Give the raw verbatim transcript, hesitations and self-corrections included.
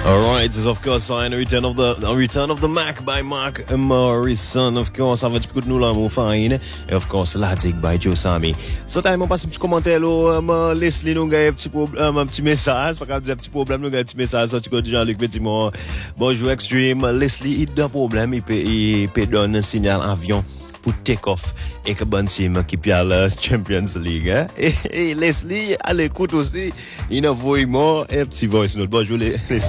All right, this is of course a return of the a return of the Mac by Mark Morrison, of course, avec un petit coup de nous là, mon fine. Et of course, Latic by Joe Sammy. So, time, on passe un petit commentaire là, um, Leslie, nous avons un petit problème, un petit message, pas qu'à dire un petit problème, nous avons un petit message, so, tu connais Jean-Luc Petit-Mort. Bonjour, Extreme. Leslie, il a un problème, il peut, il peut donner un signal avion pour take-off et que bon team qui perd la Champions League. Hein? Et, et Leslie, à l'écoute aussi, il a vraiment un petit voice note. Bonjour, Leslie.